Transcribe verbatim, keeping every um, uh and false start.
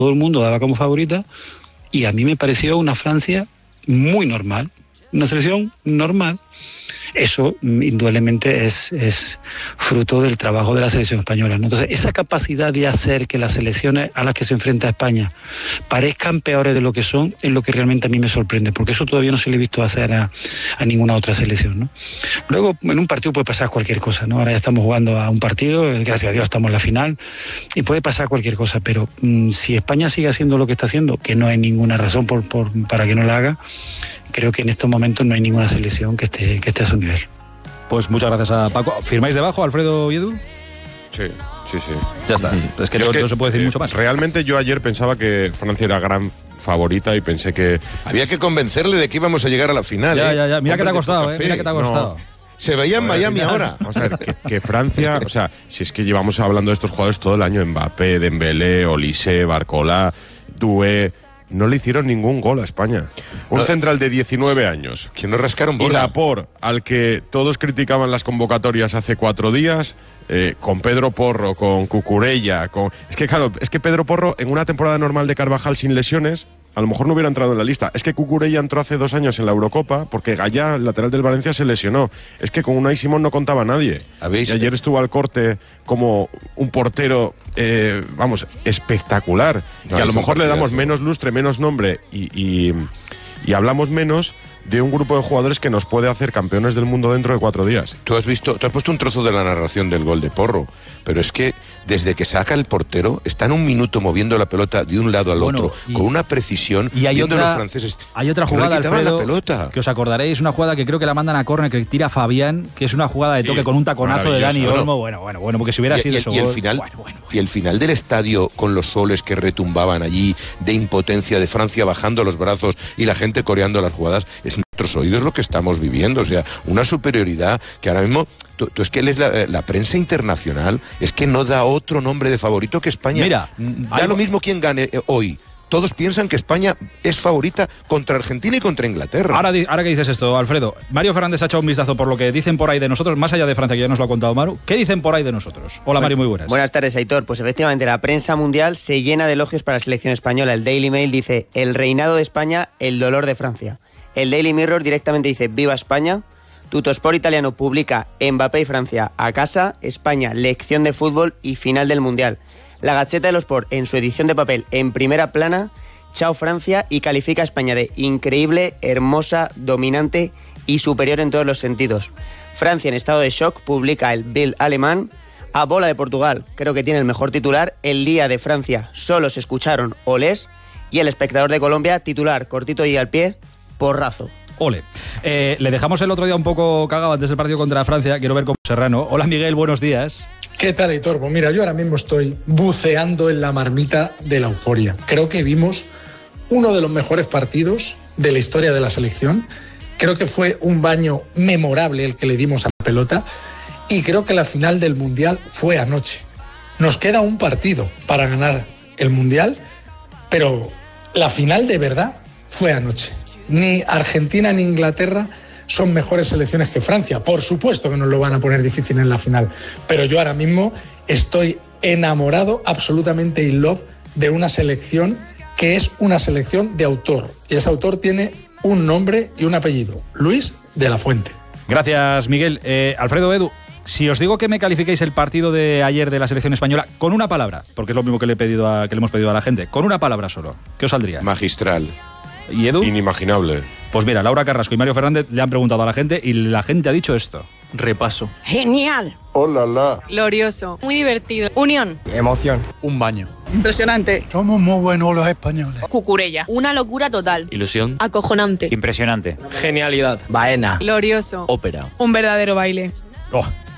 todo el mundo daba como favorita, y a mí me pareció una Francia muy normal, una selección normal. Eso indudablemente es, es fruto del trabajo de la selección española, ¿no? Entonces, esa capacidad de hacer que las selecciones a las que se enfrenta España parezcan peores de lo que son, es lo que realmente a mí me sorprende, porque eso todavía no se le ha visto hacer a, a ninguna otra selección, ¿no? Luego, en un partido puede pasar cualquier cosa, ¿no? Ahora ya estamos jugando a un partido, gracias a Dios estamos en la final, y puede pasar cualquier cosa, pero mmm, si España sigue haciendo lo que está haciendo, que no hay ninguna razón por, por, para que no la haga, creo que en estos momentos no hay ninguna selección que esté, que esté a su nivel. Pues muchas gracias a Paco. ¿Firmáis debajo, Alfredo y Edu? Sí, sí, sí. Ya está. Es que, no, es que no se puede decir eh, mucho más. Realmente yo ayer pensaba que Francia era gran favorita y pensé que... Había que convencerle de que íbamos a llegar a la final. Ya, ¿eh? ya, ya. Mira que te ha costado, ¿eh? Mira que te ha costado. No. Se veía en Miami ahora. Vamos a ver, que, que Francia, o sea, si es que llevamos hablando de estos jugadores todo el año, Mbappé, Dembélé, Olise, Barcola, Doué, no le hicieron ningún gol a España. Un no, central de diecinueve años. Que no rascaron bola. Y Laporte, al que todos criticaban las convocatorias hace cuatro días, eh, con Pedro Porro, con Cucurella, con... Es que claro, es que Pedro Porro, en una temporada normal de Carvajal sin lesiones, a lo mejor no hubiera entrado en la lista. Es que Cucurella entró hace dos años en la Eurocopa porque Gallá, el lateral del Valencia, se lesionó. Es que con Unai Simón no contaba nadie. ¿Habéis? Y ayer estuvo al corte como un portero, eh, vamos, espectacular. No, y a lo mejor le damos menos lustre, menos nombre y, y, y hablamos menos de un grupo de jugadores que nos puede hacer campeones del mundo dentro de cuatro días. Tú has visto, tú has puesto un trozo de la narración del gol de Porro, pero es que desde que saca el portero está en un minuto moviendo la pelota de un lado al bueno, otro y, con una precisión. Y hay viendo otra, los franceses. Hay otra jugada, no Alfredo, la pelota. que os acordaréis, una jugada que creo que la mandan a córner, que tira Fabián, que es una jugada de toque sí, con un taconazo de Dani Olmo. Bueno, bueno, bueno, porque si hubiera y, sido y, eso. Y el final, bueno, bueno, bueno. y el final del estadio con los soles que retumbaban allí, de impotencia de Francia bajando los brazos y la gente coreando las jugadas, es en nuestros oídos lo que estamos viviendo. O sea, una superioridad que ahora mismo. Tú, tú es que lees la, la prensa internacional, es que no da otro nombre de favorito que España. Mira, da hay... lo mismo quien gane eh, hoy. Todos piensan que España es favorita contra Argentina y contra Inglaterra. Ahora, ahora que dices esto, Alfredo, Mario Fernández ha echado un vistazo por lo que dicen por ahí de nosotros, más allá de Francia, que ya nos lo ha contado Maru. ¿Qué dicen por ahí de nosotros? Hola, bueno, Mario, muy buenas. Buenas tardes, Aitor. Pues efectivamente, la prensa mundial se llena de elogios para la selección española. El Daily Mail dice, el reinado de España, el dolor de Francia. El Daily Mirror directamente dice, viva España. Tuttosport italiano publica Mbappé y Francia a casa, España, lección de fútbol y final del Mundial. La Gazzetta dello Sport, en su edición de papel, en primera plana, chao Francia, y califica a España de increíble, hermosa, dominante y superior en todos los sentidos. Francia, en estado de shock, publica el Bild alemán. A bola de Portugal, creo que tiene el mejor titular, el día de Francia solo se escucharon olés, y el Espectador de Colombia, titular cortito y al pie, porrazo. Ole. Eh, le dejamos el otro día un poco cagado antes del partido contra Francia. Quiero ver cómo Serrano. Hola, Miguel, buenos días. ¿Qué tal, Aitor? Pues mira, yo ahora mismo estoy buceando en la marmita de la euforia. Creo que vimos uno de los mejores partidos de la historia de la selección. Creo que fue un baño memorable el que le dimos a la pelota. Y creo que la final del Mundial fue anoche. Nos queda un partido para ganar el Mundial, pero la final de verdad fue anoche. Ni Argentina ni Inglaterra son mejores selecciones que Francia. Por supuesto que nos lo van a poner difícil en la final, pero yo ahora mismo estoy enamorado, absolutamente in love, de una selección que es una selección de autor. Y ese autor tiene un nombre y un apellido, Luis de la Fuente. Gracias, Miguel. Eh, Alfredo, Edu, si os digo que me califiquéis el partido de ayer de la selección española con una palabra, porque es lo mismo que le, he pedido a, que le hemos pedido a la gente, con una palabra solo, ¿qué os saldría? Magistral. ¿Y Edu? Inimaginable. Pues mira, Laura Carrasco y Mario Fernández le han preguntado a la gente y la gente ha dicho esto. Repaso. Genial. Hola, la. Glorioso. Muy divertido. Unión. Emoción. Un baño. Impresionante. Somos muy buenos los españoles. Cucurella. Una locura total. Ilusión. Acojonante. Impresionante. Genialidad. Baena. Glorioso. Ópera. Un verdadero baile. Oh,